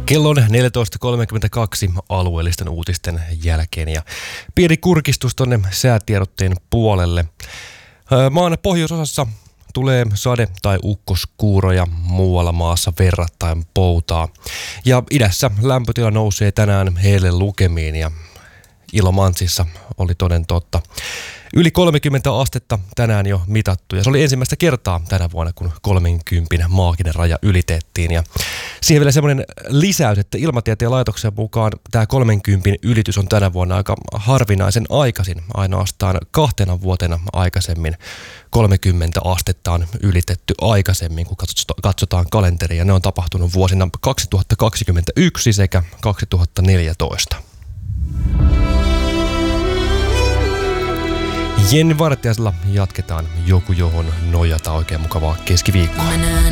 Kello on 14.32 alueellisten uutisten jälkeen ja pieni kurkistus tonne säätiedotteen puolelle. Maan pohjoisosassa tulee sade- tai ukkoskuuroja, muualla maassa verrattain poutaa. Ja idässä lämpötila nousee tänään heille lukemiin ja Ilomantsissa oli toden totta yli 30 astetta tänään jo mitattu, ja se oli ensimmäistä kertaa tänä vuonna, kun 30 maaginen raja ylitettiin. Ja siihen vielä semmoinen lisäys, että Ilmatieteen laitoksen mukaan tämä 30 ylitys on tänä vuonna aika harvinaisen aikaisin. Ainoastaan 2 vuotena aikaisemmin 30 astetta on ylitetty aikaisemmin, kun katsotaan kalenteria. Ne on tapahtunut vuosina 2021 sekä 2014. Jenni Vartiaisella jatketaan Joku johon nojata. Oikein mukavaa keskiviikkoa.